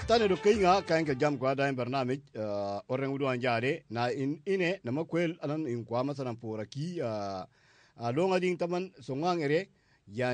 tane do kay nga kayen ka jam kwa da barnamij orren wudu anjare na ine na makwel anan in kwa masanan poraki a longa ding taman songang ere ya